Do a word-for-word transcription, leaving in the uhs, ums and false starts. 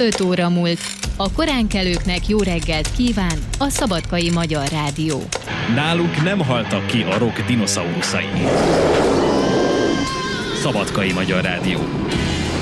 öt óra múlt. A koránkelőknek jó reggelt kíván a Szabadkai Magyar Rádió. Náluk nem haltak ki a rock dinoszauruszai. Szabadkai Magyar Rádió.